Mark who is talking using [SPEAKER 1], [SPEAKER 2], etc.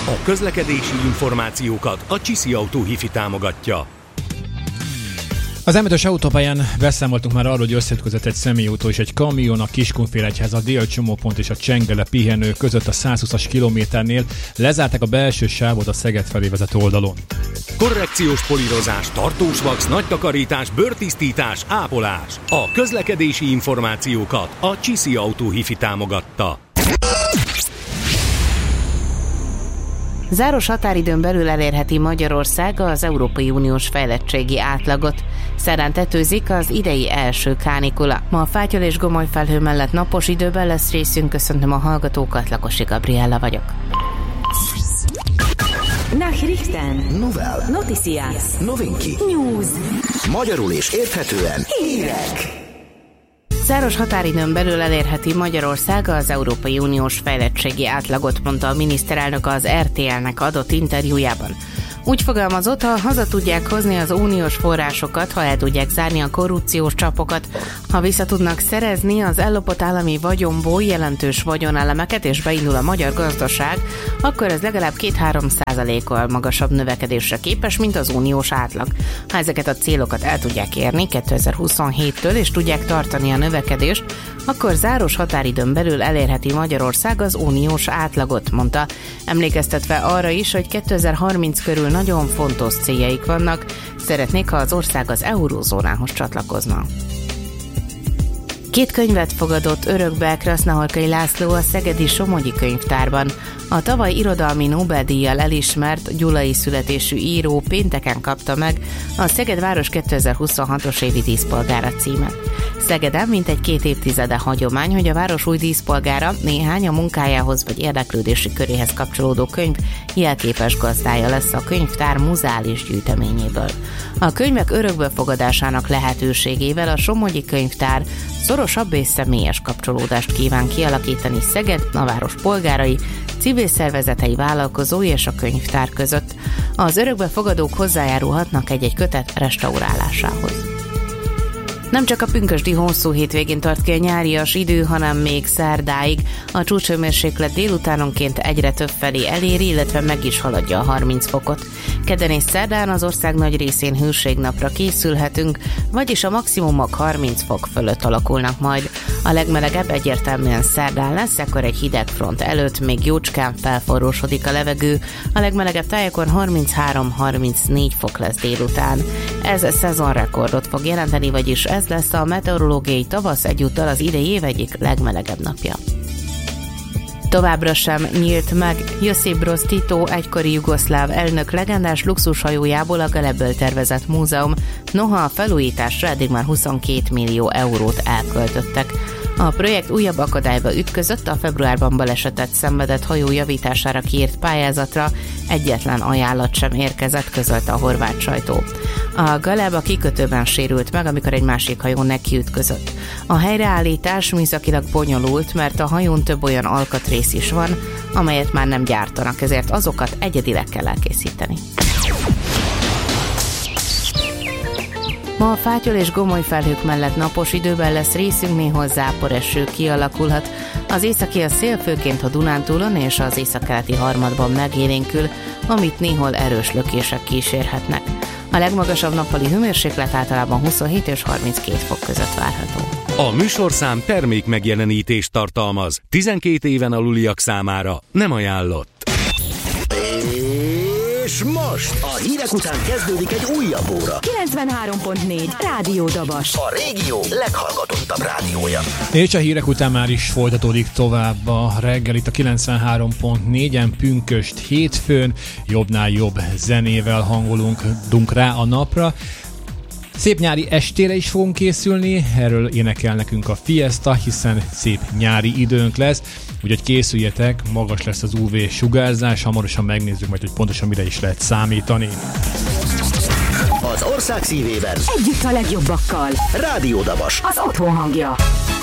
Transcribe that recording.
[SPEAKER 1] A közlekedési információkat a Csiszi Autó Hi-Fi támogatja.
[SPEAKER 2] Az M5-ös autópályán beszámoltunk már arról, hogy összeütközött egy személyautó és egy kamion a Kiskunfélegyház, a Dél-csomópont és a Csengele pihenő között a 120-as kilométernél. Lezárták a belső sávot a Szeged felé vezető oldalon.
[SPEAKER 1] Korrekciós polírozás, tartós vax, nagy takarítás, bőrtisztítás, ápolás. A közlekedési információkat a Csiszi Autó Hi-Fi támogatta.
[SPEAKER 3] Záros határidőn belül elérheti Magyarország az Európai Uniós fejlettségi átlagot. Szerdán tetőzik az idei első kánikula. Ma a fátyol és gomoly felhő mellett napos időben lesz részünk. Köszöntöm a hallgatókat, Lakosi Gabriella vagyok.
[SPEAKER 4] Nachrichten.
[SPEAKER 5] Novel.
[SPEAKER 4] Noticias.
[SPEAKER 5] Novinki.
[SPEAKER 4] News.
[SPEAKER 5] Magyarul és érthetően hírek.
[SPEAKER 3] Záros határidőn belül elérheti Magyarország az Európai Uniós fejlettségi átlagot, mondta a miniszterelnök az RTL-nek adott interjújában. Úgy fogalmazott, ha haza tudják hozni az uniós forrásokat, ha el tudják zárni a korrupciós csapokat, ha vissza tudnak szerezni az ellopott állami vagyonból jelentős vagyonelemeket és beindul a magyar gazdaság, akkor ez legalább 2-3%-kal magasabb növekedésre képes, mint az uniós átlag. Ha ezeket a célokat el tudják érni 2027-től és tudják tartani a növekedést, akkor záros határidőn belül elérheti Magyarország az uniós átlagot, mondta, emlékeztetve arra is, hogy 2030 körül nagyon fontos céljaik vannak, szeretnék, ha az ország az eurózónához csatlakozna. 2 könyvet fogadott örökbe Krasznahorkai László a szegedi Somogyi Könyvtárban. A tavaly irodalmi Nobel-díjjal elismert gyulai születésű író pénteken kapta meg a Szeged város 2026-os évi díszpolgára címet. Szegeden mintegy 2 évtizede hagyomány, hogy a város új díszpolgára néhány a munkájához vagy érdeklődési köréhez kapcsolódó könyv jelképes gazdája lesz a könyvtár muzeális gyűjteményéből. A könyvek örökbefogadásának lehetőségével a Somogyi Könyvtár szorosabb és személyes kapcsolódást kíván kialakítani Szeged, a város polgárai, civil szervezetei, vállalkozói és a könyvtár között. Az örökbefogadók hozzájárulhatnak egy-egy kötet restaurálásához. Nem csak a pünkösdi hosszú hétvégén tart ki a nyárias idő, hanem még szerdáig. A csúcshőmérséklet délutánonként egyre több felé eléri, illetve meg is haladja a 30 fokot. Kedden és szerdán az ország nagy részén hőségnapra készülhetünk, vagyis a maximumok 30 fok fölött alakulnak majd. A legmelegebb egyértelműen szerdán lesz, ekkor egy hideg front előtt még jócskán felforrósodik a levegő. A legmelegebb tájakon 33-34 fok lesz délután. Ez szezonrekordot fog jelenteni, vagyis ez lesz a meteorológiai tavasz egyúttal az idei év egyik legmelegebb napja. Továbbra sem nyílt meg Josip Broz Tito egykori jugoszláv elnök legendás luxushajójából a Galebből tervezett múzeum, noha a felújításra eddig már 22 millió eurót elköltöttek. A projekt újabb akadályba ütközött, a februárban balesetet szenvedett hajó javítására kiírt pályázatra egyetlen ajánlat sem érkezett, közölte a horvát sajtó. A Galeb a kikötőben sérült meg, amikor egy másik hajó nekiütközött. A helyreállítás műszakilag bonyolult, mert a hajón több olyan alkatrész is van, amelyet már nem gyártanak, ezért azokat egyedileg kell elkészíteni. Ma a fátyol és gomoly felhők mellett napos időben lesz részünk, néhol záporeső kialakulhat. Az északi a szél főként a Dunántúlon és az északkeleti harmadban megélénkül, amit néhol erős lökések kísérhetnek. A legmagasabb nappali hőmérséklet általában 27 és 32 fok között várható.
[SPEAKER 1] A műsorszám termék megjelenítést tartalmaz. 12 éven aluliak számára nem ajánlott.
[SPEAKER 5] És most a hírek után kezdődik egy újabb óra.
[SPEAKER 4] 93.4 Rádió Dabas.
[SPEAKER 5] A régió leghallgatottabb rádiója.
[SPEAKER 2] És a hírek után már is folytatódik tovább a reggel itt a 93.4-en pünkösd hétfőn. Jobbnál jobb zenével hangolunk rá a napra. Szép nyári estére is fogunk készülni, erről énekel nekünk a Fiesta, hiszen szép nyári időnk lesz, úgyhogy készüljetek, magas lesz az UV sugárzás, hamarosan megnézzük majd, hogy pontosan mire is lehet számítani.
[SPEAKER 5] Az ország szívében
[SPEAKER 4] együtt a legjobbakkal.
[SPEAKER 5] Rádió Dabas.
[SPEAKER 4] Az otthon hangja.